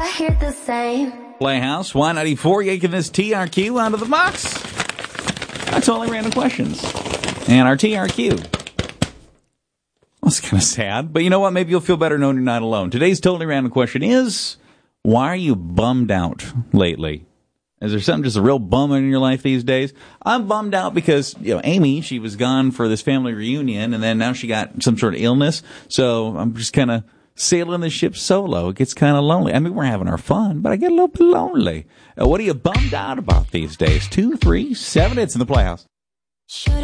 I hear the same. Playhouse, Y94, yanking this TRQ out of the box. That's only random questions. And our TRQ. Well, it's kind of sad, but you know what? Maybe you'll feel better knowing you're not alone. Today's totally random question is, why are you bummed out lately? Is there something just a real bummer in your life these days? I'm bummed out because, Amy, she was gone for this family reunion, and then now she got some sort of illness. So I'm just kind of sailing the ship solo. It gets kind of lonely. I mean, we're having our fun, but I get a little bit lonely. What are you bummed out about these days? 237, it's in the Playhouse.